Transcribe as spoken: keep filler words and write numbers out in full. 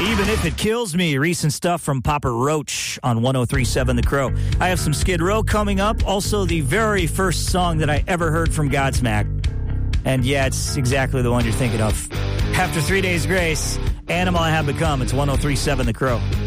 Even If It Kills Me, recent stuff from Papa Roach on one oh three point seven The Crow. I have some Skid Row coming up. Also, the very first song that I ever heard from Godsmack. And yeah, it's exactly the one you're thinking of. After Three Days Grace, Animal I Have Become. It's one oh three point seven The Crow.